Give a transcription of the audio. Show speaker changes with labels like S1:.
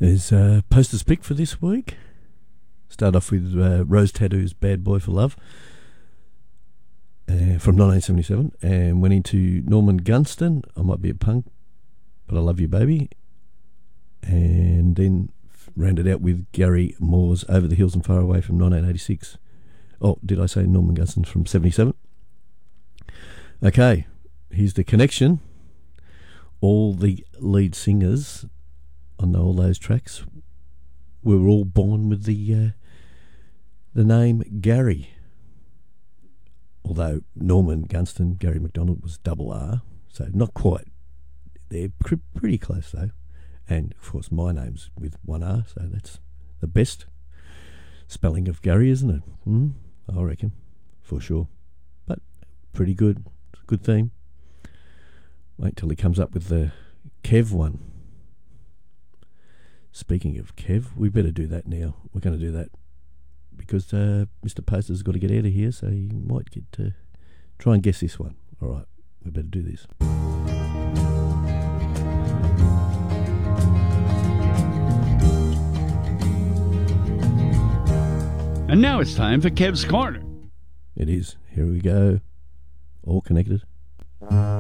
S1: There's posters picked for this week. Start off with Rose Tattoo's Bad Boy for Love from 1977, and went into Norman Gunston, I Might Be a Punk, But I Love You Baby, and then rounded out with Gary Moore's Over the Hills and Far Away from 1986. Oh, did I say Norman Gunston from 77? Okay, here's the connection. All the lead singers on all those tracks were all born with the name Gary. Although Norman Gunston, Gary McDonald was double R, so not quite. They're pretty close though. And of course my name's with one R, so that's the best spelling of Gary, isn't it? I reckon, for sure. But pretty good. It's a good theme. Wait till he comes up with the Kev one. Speaking of Kev, we better do that now. We're going to do that because Mr. Poster's got to get out of here, so he might get to try and guess this one. All right, we better do this.
S2: And now it's time for Kev's Corner.
S1: It is. Here we go. All connected.